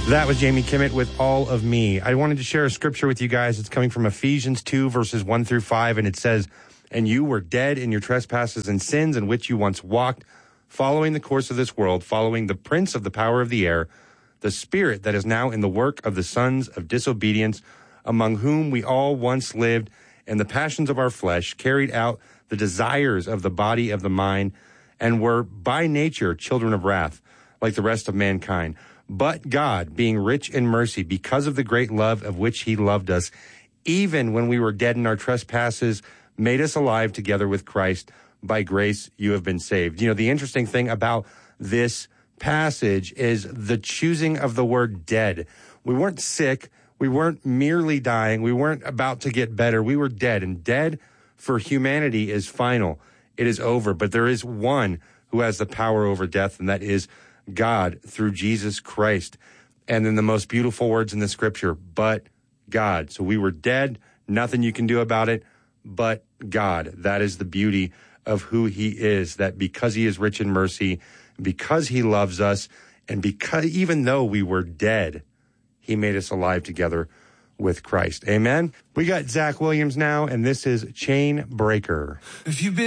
That was Jamie Kimmett with All of Me. I wanted to share a scripture with you guys. It's coming from Ephesians 2, verses 1 through 5, and it says, "And you were dead in your trespasses and sins in which you once walked, following the course of this world, following the prince of the power of the air, the spirit that is now in the work of the sons of disobedience, among whom we all once lived in the passions of our flesh, carried out the desires of the body of the mind, and were by nature children of wrath, like the rest of mankind. But God, being rich in mercy, because of the great love of which he loved us, even when we were dead in our trespasses, made us alive together with Christ. By grace you have been saved." You know, the interesting thing about this passage is the choosing of the word dead. We weren't sick. We weren't merely dying. We weren't about to get better. We were dead, and dead for humanity is final. It is over. But there is one who has the power over death, and that is God through Jesus Christ. And then the most beautiful words in the scripture, but God. So we were dead, nothing you can do about it, but God. That is the beauty of who he is, that because he is rich in mercy, because he loves us, and because even though we were dead, he made us alive together with Christ. Amen. We got Zach Williams now, and this is Chain Breaker. If you've been